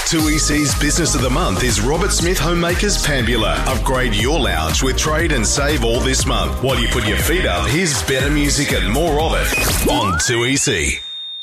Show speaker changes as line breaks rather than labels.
2EC's Business of the Month is Robert Smith Homemakers Pambula. Upgrade your lounge with trade and save all this month. While you put your feet up, here's better music and more of it on 2EC.